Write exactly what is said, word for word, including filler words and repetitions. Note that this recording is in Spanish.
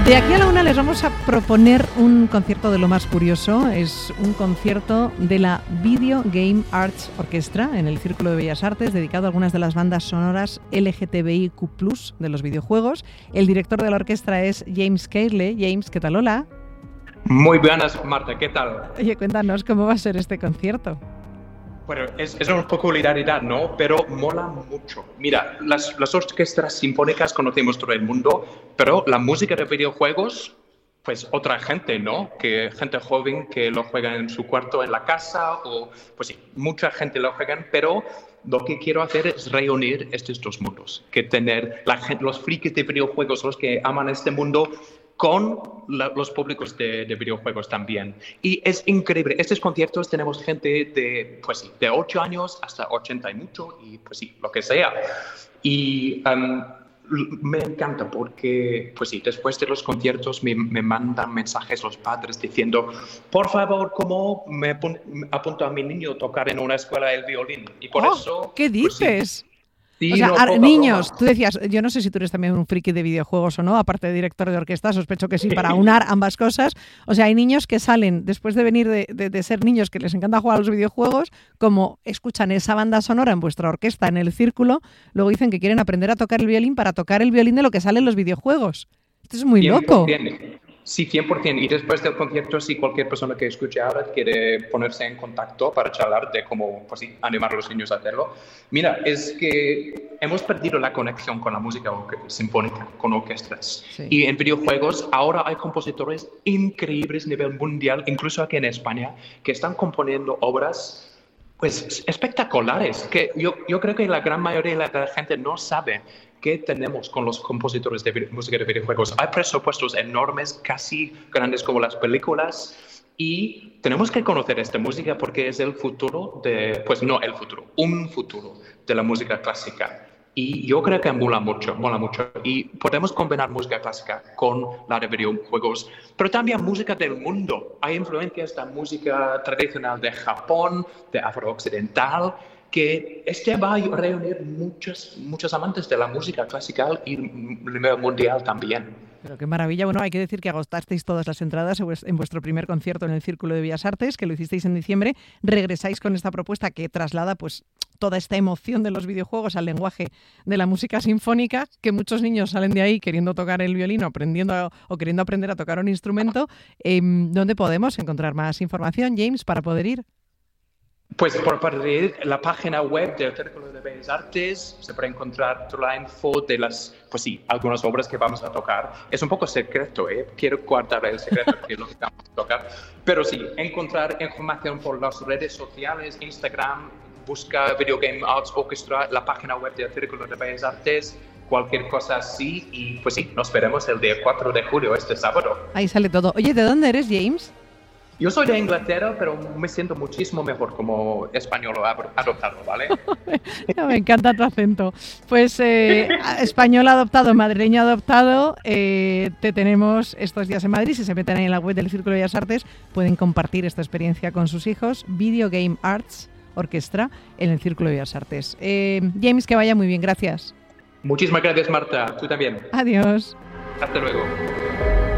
De aquí a la una les vamos a proponer un concierto de lo más curioso. Es un concierto de la Video Game Arts Orchestra en el Círculo de Bellas Artes, dedicado a algunas de las bandas sonoras L G T B I Q plus, de los videojuegos. El director de la orquesta es James Cairley. James, ¿qué tal? Hola. Muy buenas, Marta, ¿qué tal? Oye, cuéntanos, ¿cómo va a ser este concierto? Bueno, es, es una peculiaridad, ¿no? Pero mola mucho. Mira, las, las orquestas sinfónicas conocemos todo el mundo, pero la música de videojuegos, pues otra gente, ¿no? Que gente joven que lo juega en su cuarto en la casa, o pues sí, mucha gente lo juega, pero lo que quiero hacer es reunir estos dos mundos, que tener la gente, los frikis de videojuegos, los que aman este mundo, con la, los públicos de, de videojuegos también. Y es increíble. Estos conciertos tenemos gente de, pues sí, de ocho años hasta ochenta y mucho, y pues sí, lo que sea. Y um, me encanta porque, pues sí, después de los conciertos me, me mandan mensajes los padres diciendo, por favor, ¿cómo me, me apunto a mi niño a tocar en una escuela el violín? Y por oh, eso... ¿qué dices? Pues sí. Sí, o sea, no, a, poca niños, broma. tú decías, yo no sé si tú eres también un friki de videojuegos o no, aparte de director de orquesta, sospecho que sí, para unar ambas cosas. O sea, hay niños que salen, después de venir de, de, de ser niños que les encanta jugar a los videojuegos, como escuchan esa banda sonora en vuestra orquesta, en el círculo, luego dicen que quieren aprender a tocar el violín para tocar el violín de lo que sale en los videojuegos. Esto es muy loco. Sí, cien por ciento. Y después del concierto, si cualquier persona que escuche ahora quiere ponerse en contacto para charlar de cómo, pues sí, animar a los niños a hacerlo. Mira, es que hemos perdido la conexión con la música sinfónica, con orquestas. Sí. Y en videojuegos ahora hay compositores increíbles a nivel mundial, incluso aquí en España, que están componiendo obras pues espectaculares, que yo, yo creo que la gran mayoría de la gente no sabe qué tenemos con los compositores de video, música de videojuegos. Hay presupuestos enormes, casi grandes como las películas, y tenemos que conocer esta música porque es el futuro de, pues no el futuro, un futuro de la música clásica. Y yo creo que mola mucho, mola mucho. Y podemos combinar música clásica con la de videojuegos, pero también música del mundo. Hay influencias de la música tradicional de Japón, de afro-occidental, que este va a reunir muchos, muchos amantes de la música clásica y nivel mundial también. Pero qué maravilla. Bueno, hay que decir que agotasteis todas las entradas en vuestro primer concierto en el Círculo de Bellas Artes, que lo hicisteis en diciembre. Regresáis con esta propuesta que traslada pues toda esta emoción de los videojuegos al lenguaje de la música sinfónica, que muchos niños salen de ahí queriendo tocar el violín o, aprendiendo a, o queriendo aprender a tocar un instrumento. Eh, ¿Dónde podemos encontrar más información, James, para poder ir? Pues por parte de la página web del Círculo de Bellas Artes se puede encontrar toda la info de las, pues sí, algunas obras que vamos a tocar. Es un poco secreto, ¿eh? Quiero guardar el secreto de lo que vamos a tocar. Pero sí, encontrar información por las redes sociales, Instagram, busca Video Game Arts Orchestra, la página web del Círculo de Bellas Artes, cualquier cosa así. Y pues sí, nos veremos el día cuatro de julio, este sábado. Ahí sale todo. Oye, ¿de dónde eres, James? Yo soy de Inglaterra, pero me siento muchísimo mejor como español adoptado, ¿vale? Me encanta tu acento. Pues eh, español adoptado, madrileño adoptado, eh, te tenemos estos días en Madrid. Si se meten ahí en la web del Círculo de Bellas Artes, pueden compartir esta experiencia con sus hijos. Video Game Arts Orchestra en el Círculo de Bellas Artes. Eh, James, que vaya muy bien, gracias. Muchísimas gracias, Marta. Tú también. Adiós. Hasta luego.